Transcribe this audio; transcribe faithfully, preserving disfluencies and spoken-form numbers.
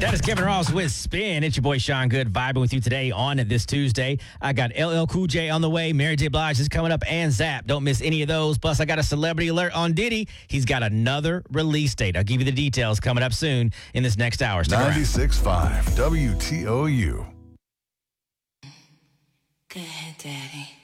That is Kevin Ross with Spin. It's your boy Sean Good vibing with you today on this Tuesday. I got L L Cool J on the way. Mary J. Blige is coming up and Zap. Don't miss any of those. Plus, I got a celebrity alert on Diddy. He's got another release date. I'll give you the details coming up soon in this next hour. ninety-six point five W T O U. Go ahead, Daddy.